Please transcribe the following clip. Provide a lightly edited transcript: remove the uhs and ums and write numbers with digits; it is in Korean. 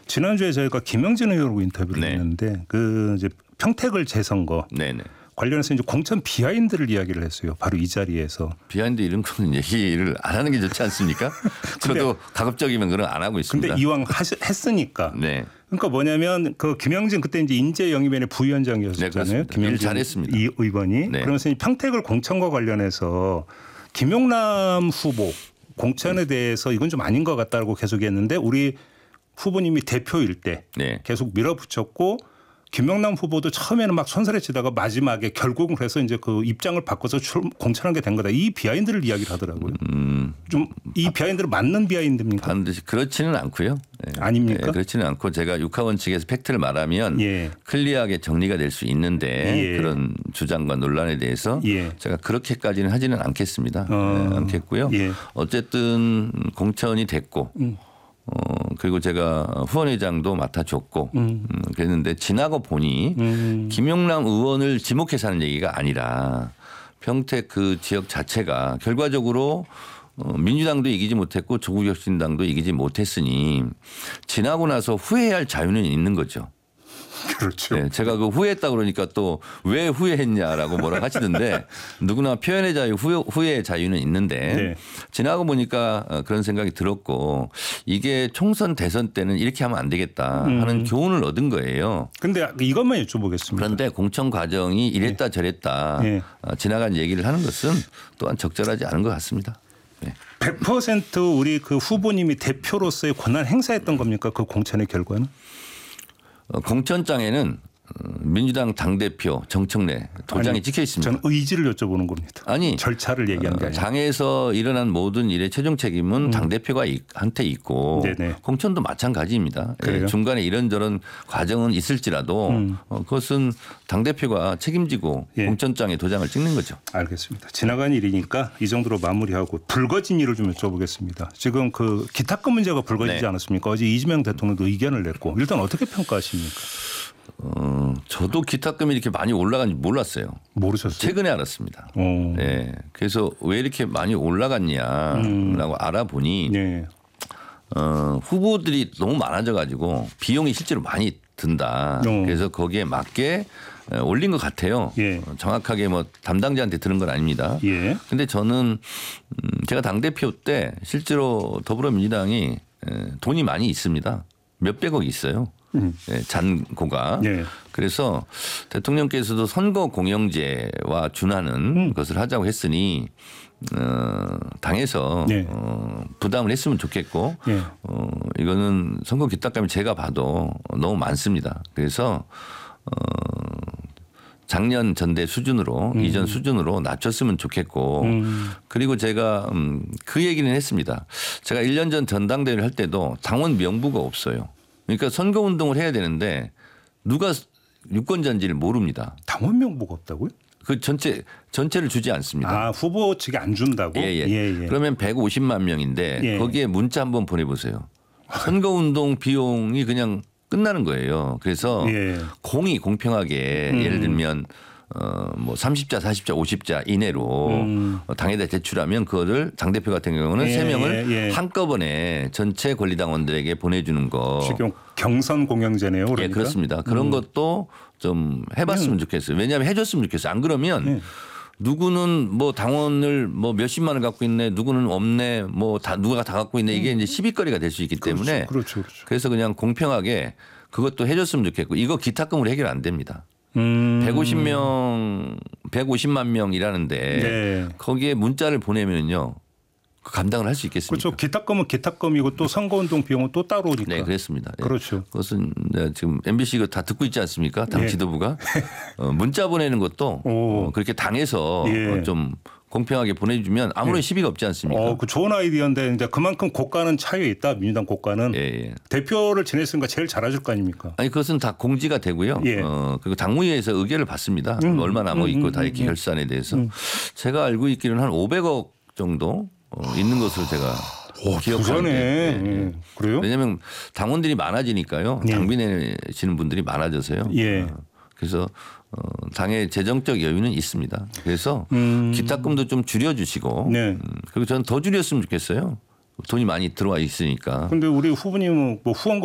지난주에 저희가 김영진 의원하고 인터뷰를 네. 했는데 그 이제 평택을 재선거 네네. 관련해서 이제 공천 비하인드를 이야기를 했어요. 바로 이 자리에서. 비하인드 이런 거는 얘기를 안 하는 게 좋지 않습니까? 저도 가급적이면 그런 안 하고 있습니다. 근데 이왕 했으니까. 네. 그러니까 뭐냐면 그 김영진 그때 이제 인재영입위원회 부위원장이었잖아요. 네, 김영진 잘했습니다. 이 의원이. 네. 그러면서 이 평택을 공천과 관련해서 김용남 후보 공천에 대해서 이건 좀 아닌 것 같다고 계속했는데 우리 후보님이 대표일 때 네. 계속 밀어붙였고 김영남 후보도 처음에는 막 손살에치다가 마지막에 결국은 그래서 이제 그 입장을 바꿔서 공천한 게 된 거다. 이 비하인드를 이야기를 하더라고요. 좀 이 비하인드는 맞는 비하인드입니까? 반드시 그렇지는 않고요. 네. 아닙니까? 네, 그렇지는 않고 제가 육하원 측에서 팩트를 말하면 예. 클리어하게 정리가 될 수 있는데 예. 그런 주장과 논란에 대해서 예. 제가 그렇게까지는 하지는 않겠습니다. 네, 않겠고요. 예. 어쨌든 공천이 됐고 그리고 제가 후원회장도 맡아줬고 그랬는데 지나고 보니 김용남 의원을 지목해서 하는 얘기가 아니라 평택 그 지역 자체가 결과적으로 민주당도 이기지 못했고 조국혁신당도 이기지 못했으니 지나고 나서 후회해야 할 자유는 있는 거죠. 그렇죠. 네, 제가 그 후회했다 그러니까 또 왜 후회했냐라고 뭐라고 하시던데 누구나 표현의 자유, 후회의 자유는 있는데 네. 지나고 보니까 그런 생각이 들었고 이게 총선 대선 때는 이렇게 하면 안 되겠다 하는 교훈을 얻은 거예요. 근데 이것만 여쭤보겠습니다. 그런데 공천 과정이 이랬다 저랬다 네. 지나간 얘기를 하는 것은 또한 적절하지 않은 것 같습니다. 네. 100% 우리 그 후보님이 대표로서의 권한 행사했던 겁니까? 그 공천의 결과는? 공천장에는 민주당 당대표 정청래 도장이 찍혀 있습니다. 저는 의지를 여쭤보는 겁니다. 아니 절차를 얘기하는 게 아니라. 장에서 일어난 모든 일의 최종 책임은 당대표가 한테 있고 네네. 공천도 마찬가지입니다. 그래요? 중간에 이런저런 과정은 있을지라도 그것은 당대표가 책임지고 예. 공천장에 도장을 찍는 거죠. 알겠습니다. 지나간 일이니까 이 정도로 마무리하고 불거진 일을 좀 여쭤보겠습니다. 지금 그 기탁금 문제가 불거지지 네. 않았습니까? 어제 이재명 대통령도 의견을 냈고 일단 어떻게 평가하십니까? 저도 기탁금이 이렇게 많이 올라간지 몰랐어요. 모르셨어요? 최근에 알았습니다. 오. 네. 그래서 왜 이렇게 많이 올라갔냐라고 알아보니 네. 후보들이 너무 많아져 가지고 비용이 실제로 많이 든다. 그래서 거기에 맞게 올린 것 같아요. 예. 정확하게 뭐 담당자한테 들은 건 아닙니다. 예. 근데 저는 제가 당대표 때 실제로 더불어민주당이 돈이 많이 있습니다. 몇백억 있어요. 잔고가. 예. 그래서 대통령께서도 선거 공영제와 준하는 것을 하자고 했으니 당에서 예. 부담을 했으면 좋겠고 예. 이거는 선거 기탁금이 제가 봐도 너무 많습니다. 그래서 작년 전대 수준으로 이전 수준으로 낮췄으면 좋겠고 그리고 제가 그 얘기는 했습니다. 제가 1년 전 전당대회를 할 때도 당원 명부가 없어요. 그러니까 선거운동을 해야 되는데 누가 유권자인지를 모릅니다. 당원 명부가 없다고요? 그 전체를 주지 않습니다. 아, 후보 측이 안 준다고? 예. 그러면 150만 명인데 예. 거기에 문자 한번 보내보세요. 선거운동 비용이 그냥 끝나는 거예요. 그래서 예. 공평하게 예를 들면 뭐 30자, 40자, 50자 이내로 당에다 제출하면 그거를 당대표 같은 경우는 예, 3명을 예. 한꺼번에 전체 권리당원들에게 보내주는 거. 지금 경선 공영제네요. 그러니까? 예, 그렇습니다. 그런 것도 좀 해봤으면 좋겠어요. 왜냐하면 해줬으면 좋겠어요. 안 그러면 누구는 뭐 당원을 뭐 몇십만을 갖고 있네, 누구는 없네, 뭐 다 누가 다 갖고 있네, 이게 이제 시비거리가 될 수 있기 때문에 그렇죠. 그래서 그냥 공평하게 그것도 해줬으면 좋겠고 이거 기탁금으로 해결 안 됩니다. 150만 명 일하는데 네. 거기에 문자를 보내면요. 그 감당을 할 수 있겠습니까? 그렇죠. 기탁금은 기탁금이고 또 선거운동 비용은 또 따로니까. 네, 그렇습니다. 네. 그렇죠. 그것은 지금 MBC 가 다 듣고 있지 않습니까? 당 네. 지도부가 문자 보내는 것도 그렇게 당해서 예. 좀 공평하게 보내주면 아무런 시비가 없지 않습니까? 그 좋은 아이디어인데 이제 그만큼 고가는 차이에 있다. 민주당 고가는 예. 대표를 지냈으니까 제일 잘해줄 거 아닙니까? 아니 그것은 다 공지가 되고요. 예. 그리고 당무위에에서 의견을 받습니다. 얼마 남아 있고 다 이렇게 결산에 대해서 제가 알고 있기로는 한 500억 정도 있는 것으로 제가 기억하는데. 예. 그래요? 왜냐하면 당원들이 많아지니까요. 예. 당비 내시는 분들이 많아져서요. 예. 그래서 당의 재정적 여유는 있습니다. 그래서 기탁금도 좀 줄여주시고 네. 그리고 저는 더 줄였으면 좋겠어요. 돈이 많이 들어와 있으니까. 근데 우리 후보님은 뭐 후원